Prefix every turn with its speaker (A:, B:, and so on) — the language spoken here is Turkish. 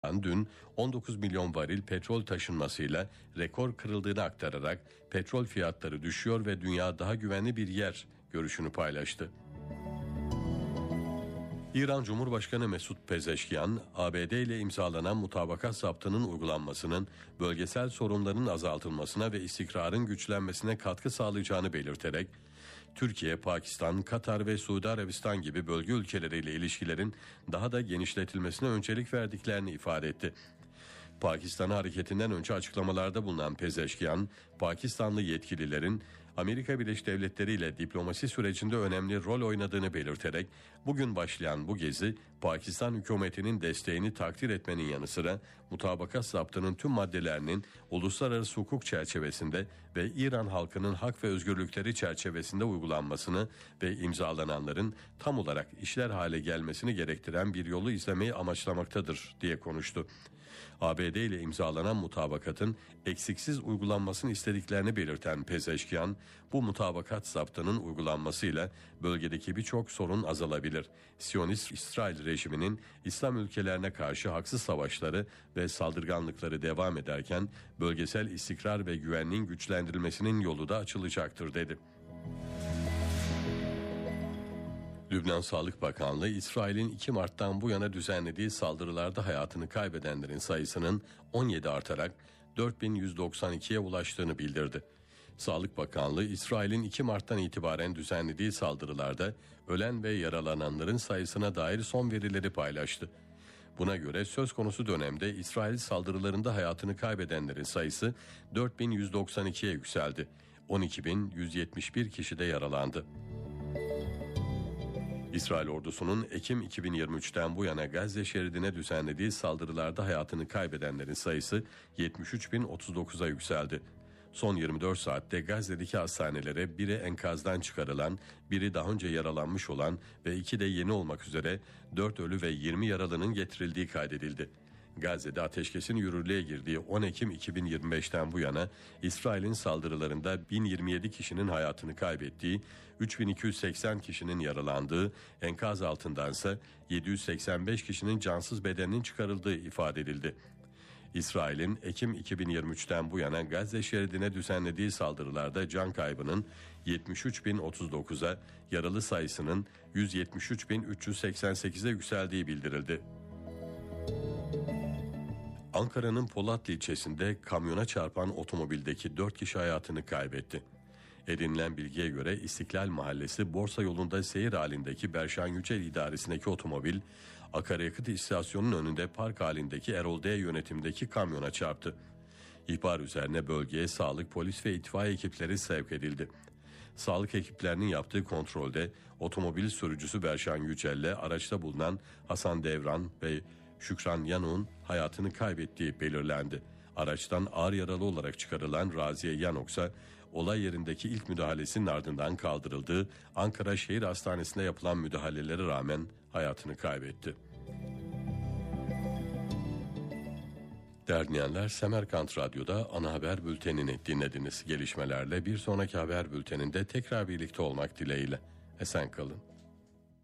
A: dün 19 milyon varil petrol taşınmasıyla rekor kırıldığını aktararak petrol fiyatları düşüyor ve dünya daha güvenli bir yer görüşünü paylaştı. İran Cumhurbaşkanı Mesut Pezeşkian, ABD ile imzalanan mutabakat zaptının uygulanmasının bölgesel sorunların azaltılmasına ve istikrarın güçlenmesine katkı sağlayacağını belirterek, Türkiye, Pakistan, Katar ve Suudi Arabistan gibi bölge ülkeleriyle ilişkilerin daha da genişletilmesine öncelik verdiklerini ifade etti. Pakistan hareketinden önce açıklamalarda bulunan Pezeşkian, Pakistanlı yetkililerin Amerika Birleşik Devletleri ile diplomasi sürecinde önemli rol oynadığını belirterek, bugün başlayan bu gezi, Pakistan hükümetinin desteğini takdir etmenin yanı sıra mutabakat zaptının tüm maddelerinin uluslararası hukuk çerçevesinde ve İran halkının hak ve özgürlükleri çerçevesinde uygulanmasını ve imzalananların tam olarak işler hale gelmesini gerektiren bir yolu izlemeyi amaçlamaktadır diye konuştu. ABD ile imzalanan mutabakatın eksiksiz uygulanmasını istediklerini belirten Pezeşkian, bu mutabakat zaptının uygulanmasıyla bölgedeki birçok sorun azalabilir. Siyonist İsrail rejiminin İslam ülkelerine karşı haksız savaşları ve saldırganlıkları devam ederken bölgesel istikrar ve güvenliğin güçlendirilmesinin yolu da açılacaktır dedi. Lübnan Sağlık Bakanlığı, İsrail'in 2 Mart'tan bu yana düzenlediği saldırılarda hayatını kaybedenlerin sayısının 17 artarak 4192'ye ulaştığını bildirdi. Sağlık Bakanlığı, İsrail'in 2 Mart'tan itibaren düzenlediği saldırılarda ölen ve yaralananların sayısına dair son verileri paylaştı. Buna göre söz konusu dönemde İsrail saldırılarında hayatını kaybedenlerin sayısı 4192'ye yükseldi. 12.171 kişi de yaralandı. İsrail ordusunun Ekim 2023'ten bu yana Gazze şeridine düzenlediği saldırılarda hayatını kaybedenlerin sayısı 73.039'a yükseldi. Son 24 saatte Gazze'deki hastanelere biri enkazdan çıkarılan, biri daha önce yaralanmış olan ve 2 de yeni olmak üzere 4 ölü ve 20 yaralının getirildiği kaydedildi. Gazze'de ateşkesin yürürlüğe girdiği 10 Ekim 2025'ten bu yana İsrail'in saldırılarında 1027 kişinin hayatını kaybettiği, 3280 kişinin yaralandığı, enkaz altındansa 785 kişinin cansız bedeninin çıkarıldığı ifade edildi. İsrail'in Ekim 2023'ten bu yana Gazze şeridine düzenlediği saldırılarda can kaybının 73.039'a, yaralı sayısının 173.388'e yükseldiği bildirildi. Ankara'nın Polatlı ilçesinde kamyona çarpan otomobildeki 4 kişi hayatını kaybetti. Edinilen bilgiye göre İstiklal Mahallesi Borsa yolunda seyir halindeki Berşan Yücel idaresindeki otomobil, akaryakıt istasyonunun önünde park halindeki Erol D yönetimdeki kamyona çarptı. İhbar üzerine bölgeye sağlık, polis ve itfaiye ekipleri sevk edildi. Sağlık ekiplerinin yaptığı kontrolde otomobil sürücüsü Berşan Yücel'le araçta bulunan Hasan Devran ve Şükran Yanuk'un hayatını kaybettiği belirlendi. Araçtan ağır yaralı olarak çıkarılan Raziye Yanuk ise olay yerindeki ilk müdahalesinin ardından kaldırıldığı Ankara Şehir Hastanesi'nde yapılan müdahalelere rağmen hayatını kaybetti. Değerli dinleyenler, Semerkant Radyo'da ana haber bültenini dinlediniz. Gelişmelerle bir sonraki haber bülteninde tekrar birlikte olmak dileğiyle. Esen kalın.